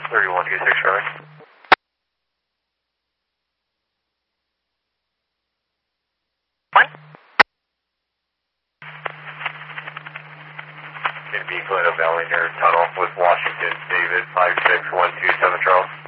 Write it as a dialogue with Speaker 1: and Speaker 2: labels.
Speaker 1: 3126 Charlie.
Speaker 2: One.
Speaker 1: Going to be Glen Valley near tunnel with Washington, David 56127 Charles.